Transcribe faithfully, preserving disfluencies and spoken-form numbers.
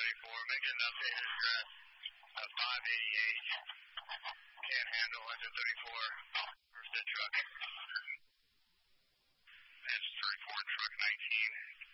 thirty-four. Making an updated address of five eighty-eight. Can't handle engine thirty-four. Where's the truck? Engine thirty-four, truck nineteen.